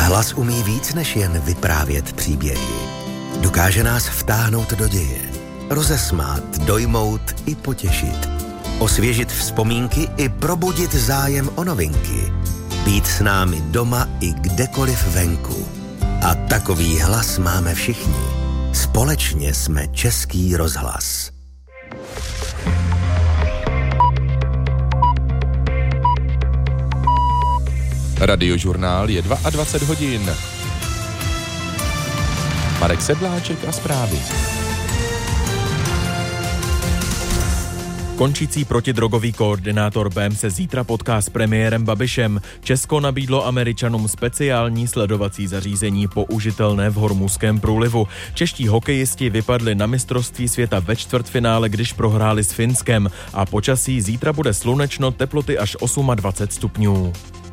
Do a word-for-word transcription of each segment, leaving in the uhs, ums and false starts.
Hlas umí víc než jen vyprávět příběhy. Dokáže nás vtáhnout do děje, rozesmát, dojmout i potěšit, osvěžit vzpomínky i probudit zájem o novinky, být s námi doma i kdekoliv venku. A takový hlas máme všichni. Společně jsme Český rozhlas. Radiožurnál je dvacet dva hodin. Marek Sedláček a zprávy. Končící protidrogový koordinátor B E M se zítra potká s premiérem Babišem. Česko nabídlo Američanům speciální sledovací zařízení použitelné v Hormuzském průlivu. Čeští hokejisti vypadli na mistrovství světa ve čtvrtfinále, když prohráli s Finskem. A počasí zítra bude slunečno, teploty až dvacet osm stupňů.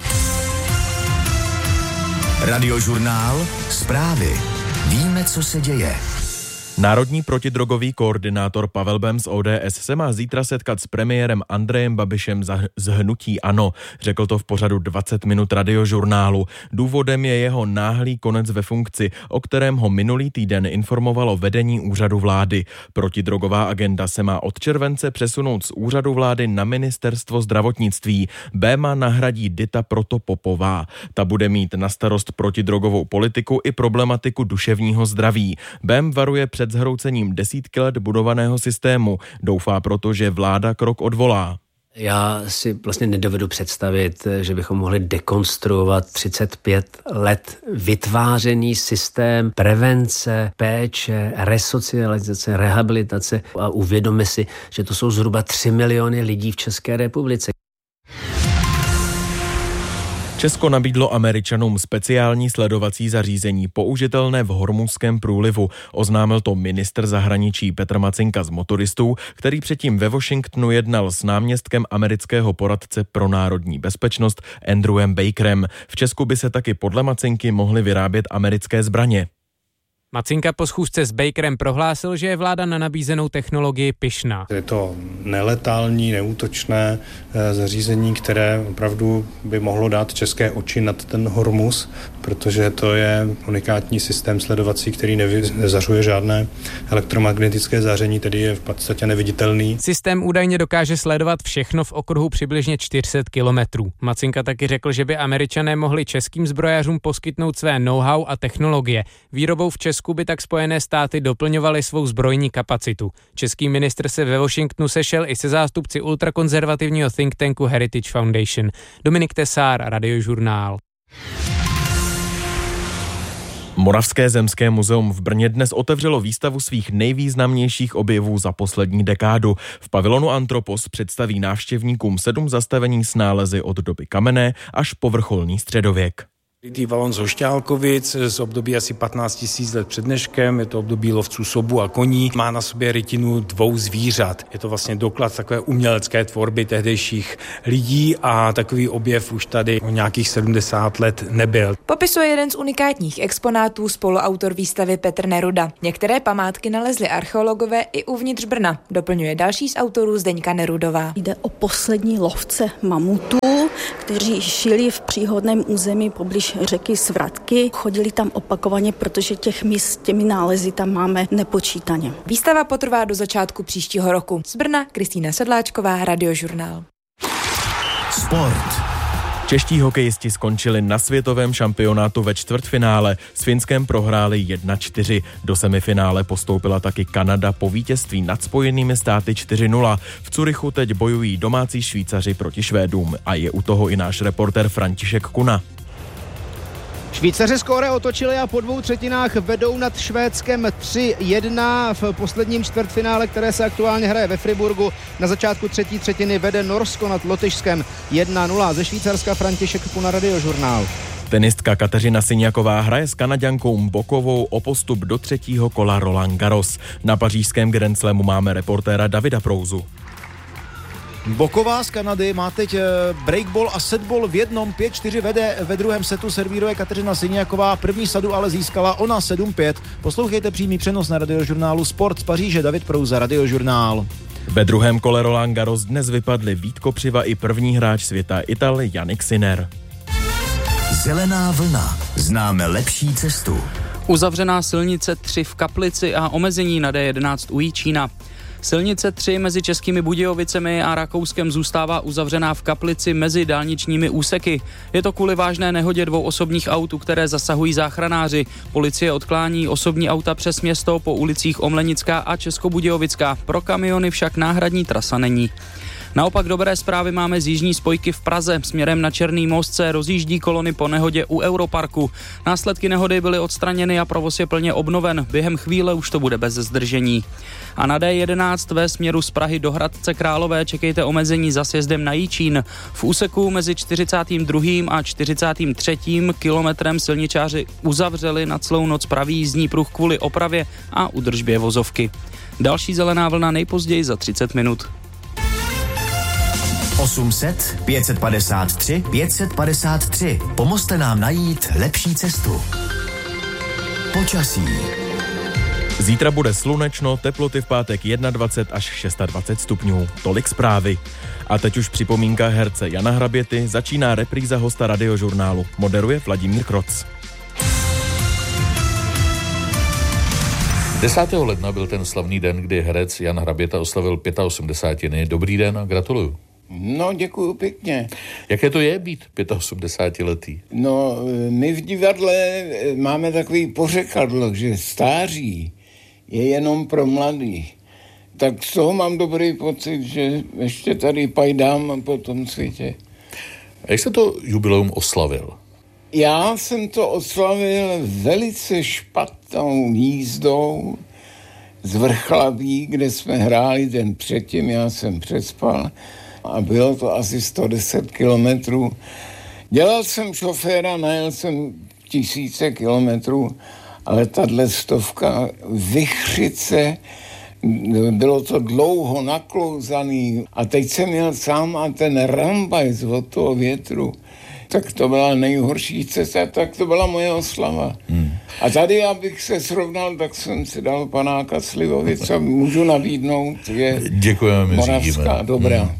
Radiožurnál, zprávy. Víme, co se děje. Národní protidrogový koordinátor Pavel Bém z O D S se má zítra setkat s premiérem Andrejem Babišem z hnutí ANO. Řekl to v pořadu dvacet minut Radiožurnálu. Důvodem je jeho náhlý konec ve funkci, o kterém ho minulý týden informovalo vedení úřadu vlády. Protidrogová agenda se má od července přesunout z úřadu vlády na ministerstvo zdravotnictví. Béma nahradí Dita Protopopová. Ta bude mít na starost protidrogovou politiku i problematiku duševního zdraví. Bém varuje před před zhroucením desítky let budovaného systému. Doufá proto, že vláda krok odvolá. Já si vlastně nedovedu představit, že bychom mohli dekonstruovat třicet pět let vytvářený systém prevence, péče, resocializace, rehabilitace a uvědomme si, že to jsou zhruba tři miliony lidí v České republice. Česko nabídlo Američanům speciální sledovací zařízení použitelné v Hormuzském průlivu. Oznámil to ministr zahraničí Petr Macinka z Motoristů, který předtím ve Washingtonu jednal s náměstkem amerického poradce pro národní bezpečnost Andrewem Bakerem. V Česku by se taky podle Macinky mohly vyrábět americké zbraně. Macinka po schůzce s Bakerem prohlásil, že je vláda na nabízenou technologii pyšná. Je to neletální, neútočné zařízení, které opravdu by mohlo dát české oči nad ten Hormuz, protože to je unikátní systém sledovací, který nezařuje žádné elektromagnetické záření, tedy je v podstatě neviditelný. Systém údajně dokáže sledovat všechno v okruhu přibližně čtyři sta kilometrů. Macinka taky řekl, že by Američané mohli českým zbrojařům poskytnout své know-how a technologie. Výrobou v Česku by tak Spojené státy doplňovaly svou zbrojní kapacitu. Český ministr se ve Washingtonu sešel i se zástupci ultrakonzervativního think tanku Heritage Foundation. Dominik Tesár, Radiožurnál. Moravské zemské muzeum v Brně dnes otevřelo výstavu svých nejvýznamnějších objevů za poslední dekádu. V pavilonu Antropos představí návštěvníkům sedm zastavení s nálezy od doby kamenné až po vrcholný středověk. Rytý valon z Hošťálkovic z období asi patnáct tisíc let před dneškem, je to období lovců sobů a koní, má na sobě rytinu dvou zvířat. Je to vlastně doklad takové umělecké tvorby tehdejších lidí a takový objev už tady o nějakých sedmdesát let nebyl. Popisuje jeden z unikátních exponátů spoluautor výstavy Petr Neruda. Některé památky nalezli archeologové i uvnitř Brna, doplňuje další z autorů Zdeňka Nerudová. Jde o poslední lovce mamutů, kteří žili v příhodném území poblíž řeky Svratky. Chodili tam opakovaně, protože těch míst těmi nálezy tam máme nepočítaně. Výstava potrvá do začátku příštího roku. Z Brna Kristýna Sedláčková, Radiožurnál. Sport. Čeští hokejisti skončili na světovém šampionátu ve čtvrtfinále. S Finskem prohráli jedna čtyři. Do semifinále postoupila taky Kanada po vítězství nad Spojenými státy čtyři nula. V Curychu teď bojují domácí Švýcaři proti Švédům a je u toho i náš reportér František Kuna. Švýcaři skóre otočili a po dvou třetinách vedou nad Švédskem tři jedna. V posledním čtvrtfinále, které se aktuálně hraje ve Friburgu, na začátku třetí třetiny vede Norsko nad Lotyšskem jedna nula. Ze Švýcarska František Kuna, Radiožurnál. Tenistka Kateřina Syňaková hraje s Kanaďankou Mbokovou o postup do třetího kola Roland Garros. Na pařížském Grand Slamu máme reportéra Davida Prouzu. Boková z Kanady má teď breakball a setball v jednom, pět čtyři vede, ve druhém setu servíruje Kateřina Syňaková, první sadu ale získala ona sedm pět. Poslouchejte přímý přenos na Radiožurnálu Sport z Paříže, David Prouza, Radiožurnál. Ve druhém kole Roland Garros dnes vypadli Vít Kopřiva i první hráč světa Ital Jannik Sinner. Zelená vlna. Známe lepší cestu. Uzavřená silnice tři v Kaplici a omezení na D jedenáct u Jičína. Silnice tři mezi Českými Budějovicemi a Rakouskem zůstává uzavřená v Kaplici mezi dálničními úseky. Je to kvůli vážné nehodě dvou osobních aut, které zasahují záchranáři. Policie odklání osobní auta přes město po ulicích Omlenická a Českobudějovická. Pro kamiony však náhradní trasa není. Naopak dobré zprávy máme z jižní spojky v Praze. Směrem na Černý most se rozjíždí kolony po nehodě u Europarku. Následky nehody byly odstraněny a provoz je plně obnoven. Během chvíle už to bude bez zdržení. A na D jedenáct ve směru z Prahy do Hradce Králové čekejte omezení za sjezdem na Jičín. V úseku mezi čtyřicátým druhým a čtyřicátým třetím kilometrem silničáři uzavřeli na celou noc pravý jízdní pruh kvůli opravě a údržbě vozovky. Další zelená vlna nejpozději za třicet minut. osm set, pět set padesát tři, pět set padesát tři. Pomozte nám najít lepší cestu. Počasí. Zítra bude slunečno, teploty v pátek dvacet jedna až dvacet šest stupňů. Tolik zprávy. A teď už připomínka herce Jana Hraběty, začíná repríza hosta Radiožurnálu. Moderuje Vladimír Kroc. desátého ledna byl ten slavný den, kdy herec Jan Hraběta oslavil osmdesátiny. Dobrý den a gratuluju. No, děkuju pěkně. Jaké to je být osmdesátiletý? No, my v divadle máme takový pořekadlo, že stáří je jenom pro mladý. Tak z toho mám dobrý pocit, že ještě tady pajdám po tom světě. A jak jste to jubileum oslavil? Já jsem to oslavil velice špatnou jízdou z Vrchlabí, kde jsme hráli den předtím, já jsem přespal a bylo to asi sto deset kilometrů. Dělal jsem šoféra, najel jsem tisíce kilometrů, ale tahle stovka Vychřice, bylo to dlouho naklouzaný a teď jsem měl sám a ten rambajs od toho větru, tak to byla nejhorší cesta, tak to byla moje oslava. Hmm. A tady, abych se srovnal, tak jsem si dal panáka Slivovic a můžu nabídnout, je děkujeme, moravská, dobrá. Hmm.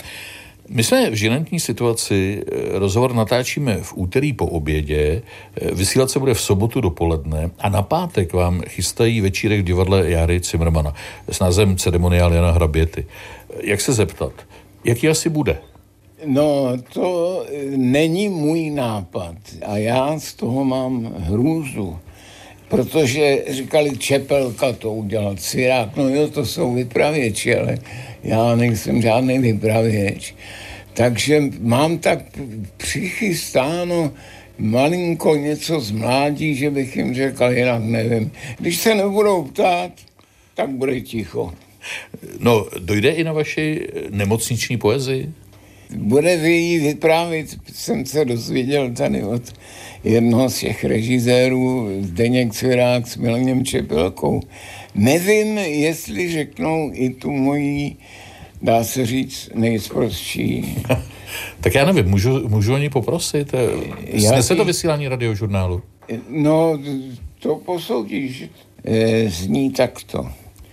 My jsme v žilentní situaci, rozhovor natáčíme v úterý po obědě, vysílat se bude v sobotu dopoledne a na pátek vám chystají večírek v divadle Járy Cimrmana s názvem Ceremoniál Jana Hraběty. Jak se zeptat? Jaký asi bude? No, to není můj nápad a já z toho mám hrůzu, protože říkali Čepelka to udělal, Cvirák, no jo, to jsou vypravěči, ale já nejsem žádný vypravěč. Takže mám tak přichystáno malinko něco z mládí, že bych jim řekl, jinak nevím. Když se nebudou ptát, tak bude ticho. No, dojde i na vaši nemocniční poezii? Bude vy jí vyprávět, jsem se dozvěděl tady od jednoho z těch režisérů, Zdeněk Cvirák s Milanem Čepelkou. Nevím, jestli řeknou i tu moji, dá se říct, nejsprostší. Tak já nevím, můžu, můžu o ní poprosit? Snese to vysílání Radiožurnálu? No, to posoudíš. E, zní takto.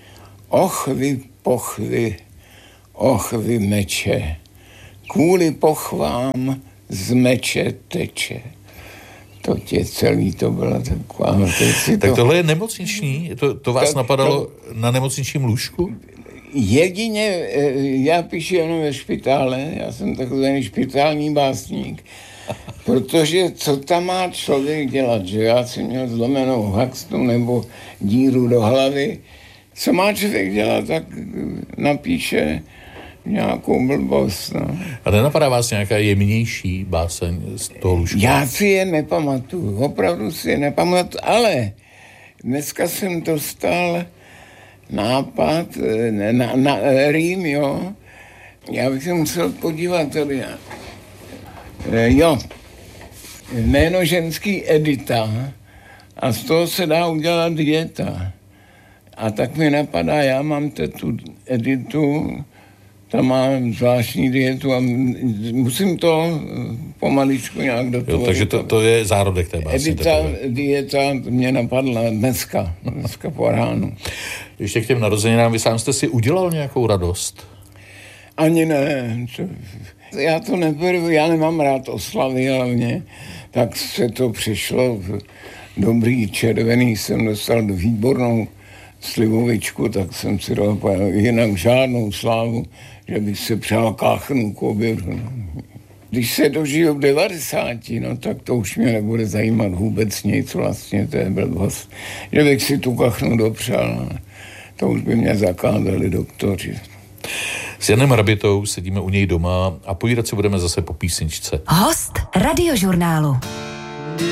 Och vy pochvy, och vy meče, kvůli pochvám z meče teče. To tě celý, to byla taková... Tak to... tohle je nemocniční? To, to vás tak, napadalo to... na nemocničním lůžku? Jedině, já píšu jenom ve špitále, já jsem takový špitální básník, protože co tam má člověk dělat, že já jsem měl zlomenou haxtu nebo díru do hlavy, co má člověk dělat, tak napíše nějakou blbost, no. A nenapadá vás nějaká jemnější báseň z toho lůžka? Já si je nepamatuju, opravdu si je nepamatuju, ale dneska jsem dostal nápad na, na rým, jo. Já bych se musel podívat tady. Jo, jméno ženský Edita a z toho se dá udělat dieta. A tak mi napadá, já mám tu Editu, tam mám zvláštní dietu a musím to pomaličku nějak do toho. Jo, takže to, to je zárodek té básně. Edita, dieta mě napadla dneska, dneska po ránu. Ještě k těm narozeninám, vy sám jste si udělal nějakou radost? Ani ne. Já to neberu, já nemám rád oslavy hlavně, tak se to přišlo v dobrý červený, jsem dostal výbornou slivovičku, tak jsem si dal jinak žádnou slávu, že bych se přál káchnu k obědu. Když se dožiju v devadesáti, no tak to už mě nebude zajímat vůbec nic vlastně, to je blbost. Že bych si tu kachnu dopřál, to už by mě zakázali doktoři. S Janem Hrabitou sedíme u něj doma a povídat si budeme zase po písničce. Host Radiožurnálu.